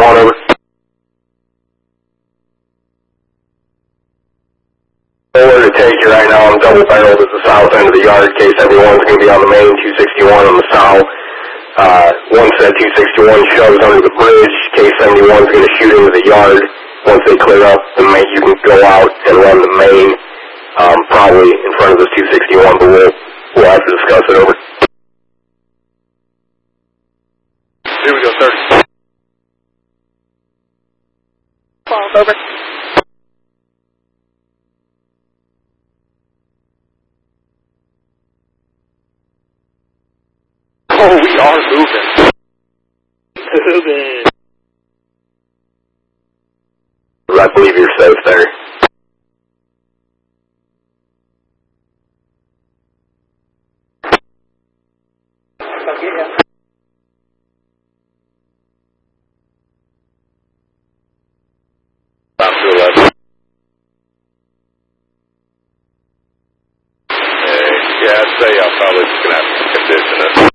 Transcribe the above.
over. Nowhere to take you right now. I'm double barreled at the south end of the yard in case everyone's going to be on the main 261 on the south. Once that 261 shoves under the bridge, K71's going to shoot into the yard. Once they clear up the main, you can go out and run the main, probably in front of this 261, but we'll have to discuss it over. Here we go, 30. Over. Oh, we are moving. Moving. I believe you're safe there. I'll get you. About to 11. Yeah, I'd say I'll probably just going to have to condition it.